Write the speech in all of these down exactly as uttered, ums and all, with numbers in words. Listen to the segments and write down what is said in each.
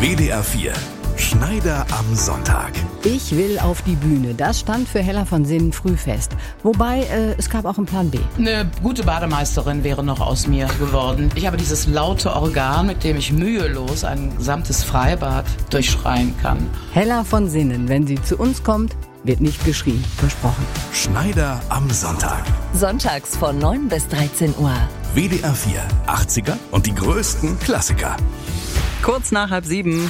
W D R vier. Schneider am Sonntag. Ich will auf die Bühne. Das stand für Hella von Sinnen früh fest. Wobei, äh, es gab auch einen Plan B. Eine gute Bademeisterin wäre noch aus mir geworden. Ich habe dieses laute Organ, mit dem ich mühelos ein gesamtes Freibad durchschreien kann. Hella von Sinnen, wenn sie zu uns kommt, wird nicht geschrien. Versprochen. Schneider am Sonntag. Sonntags von neun bis dreizehn Uhr. W D R vier. achtziger und die größten Klassiker. Kurz nach halb sieben.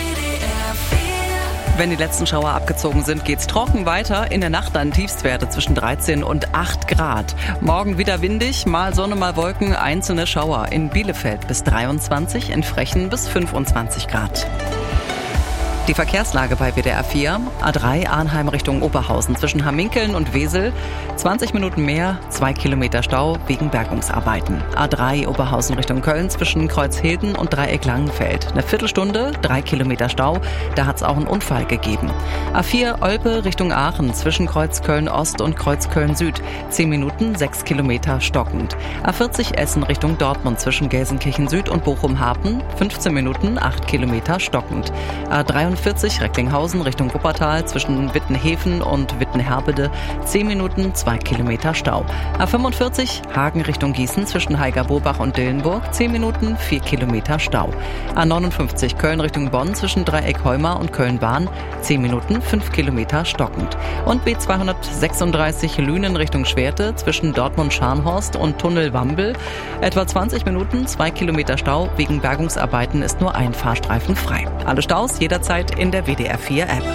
Wenn die letzten Schauer abgezogen sind, geht's trocken weiter. In der Nacht dann Tiefstwerte zwischen dreizehn und acht Grad. Morgen wieder windig, mal Sonne, mal Wolken, einzelne Schauer. In Bielefeld bis dreiundzwanzig, in Frechen bis fünfundzwanzig Grad. Die Verkehrslage bei W D R vier. A drei Arnheim Richtung Oberhausen zwischen Hamminkeln und Wesel. zwanzig Minuten mehr, zwei Kilometer Stau wegen Bergungsarbeiten. A drei Oberhausen Richtung Köln zwischen Kreuzhilden und Dreieck Langenfeld. Eine Viertelstunde, drei Kilometer Stau. Da hat es auch einen Unfall gegeben. A vier Olpe Richtung Aachen zwischen Kreuz Köln Ost und Kreuz Köln Süd. zehn Minuten, sechs Kilometer stockend. A vierzig Essen Richtung Dortmund zwischen Gelsenkirchen Süd und Bochum Hafen. fünfzehn Minuten, acht Kilometer stockend. A dreiundvierzig Recklinghausen Richtung Wuppertal zwischen Wittenhäfen und Wittenherbede. zehn Minuten, zwei Kilometer Stau. A fünfundvierzig Hagen Richtung Gießen zwischen Heiger-Bobach und Dillenburg. zehn Minuten, vier Kilometer Stau. A neunundfünfzig Köln Richtung Bonn zwischen Dreieck Heumar und Köln-Bahn. zehn Minuten, fünf Kilometer stockend. Und B zweihundertsechsunddreißig Lünen Richtung Schwerte zwischen Dortmund-Scharnhorst und Tunnel-Wambel. Etwa zwanzig Minuten, zwei Kilometer Stau. Wegen Bergungsarbeiten ist nur ein Fahrstreifen frei. Alle Staus jederzeit in der W D R vier App.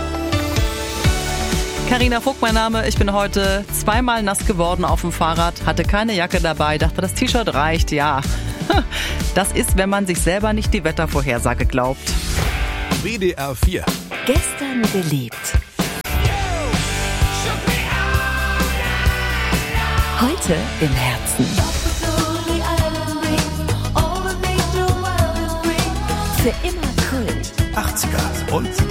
Carina Vogt, mein Name. Ich bin heute zweimal nass geworden auf dem Fahrrad, hatte keine Jacke dabei, dachte, das T-Shirt reicht, ja. Das ist, wenn man sich selber nicht die Wettervorhersage glaubt. W D R vier. Gestern geliebt. Heute im Herzen. Für immer Kult. achtziger und